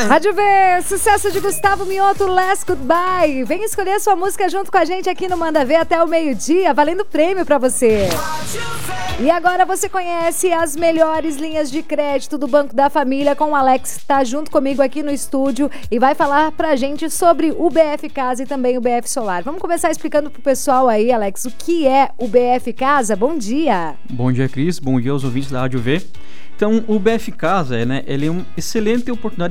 Rádio V, sucesso de Gustavo Mioto, Last Goodbye. Vem escolher sua música junto com a gente aqui no Manda Ver até o meio-dia, valendo prêmio pra você. E agora você conhece as melhores linhas de crédito do Banco da Família com o Alex, que tá junto comigo aqui no estúdio e vai falar pra gente sobre o BF Casa e também o BF Solar. Vamos começar explicando pro pessoal aí, Alex, o que é o BF Casa. Bom dia. Bom dia, Cris. Bom dia aos ouvintes da Rádio V. Então, o BF Casa, ele é uma excelente oportunidade